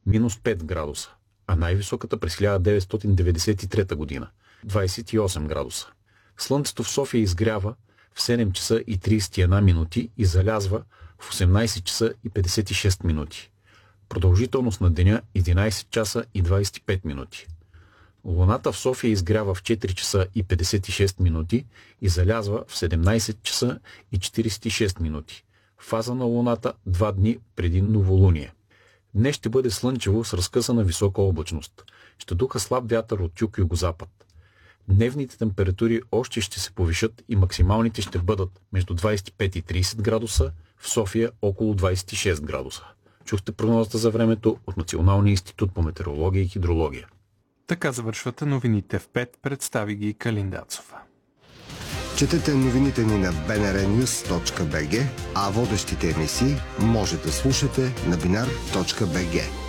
минус 5 градуса, а най-високата през 1993 година – 28 градуса. Слънцето в София изгрява в 7 часа и 31 минути и залязва в 18 часа и 56 минути. Продължителност на деня 11 часа и 25 минути. Луната в София изгрява в 4 часа и 56 минути и залязва в 17 часа и 46 минути. Фаза на Луната 2 дни преди новолуние. Днес ще бъде слънчево с разкъсана висока облачност. Ще духа слаб вятър от юг-югозапад. Дневните температури още ще се повишат и максималните ще бъдат между 25 и 30 градуса, в София около 26 градуса. Чухте прогнозата за времето от Националния институт по метеорология и хидрология. Така завършват новините в 5, представи ги Калин Дацов. Четете новините ни на bnrnews.bg, а водещите емисии може да слушате на binar.bg.